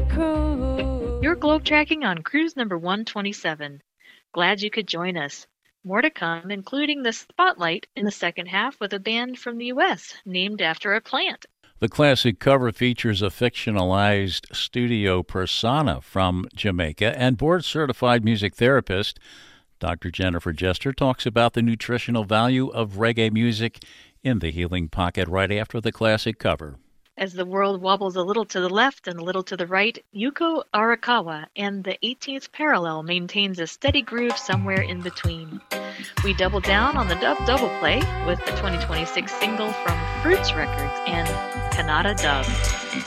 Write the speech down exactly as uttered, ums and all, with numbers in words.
You're globe tracking on cruise number one twenty-seven. Glad you could join us. More to come, including the spotlight in the second half with a band from the U S named after a plant. The classic cover features a fictionalized studio persona from Jamaica, and board-certified music therapist Doctor Jennifer Jester talks about the nutritional value of reggae music in the Healing Pocket right after the classic cover. As the world wobbles a little to the left and a little to the right, Yuko Arakawa and the eighteenth Parallel maintains a steady groove somewhere in between. We double down on the dub double play with the twenty twenty-six single from Fruits Records and Kanata Dub.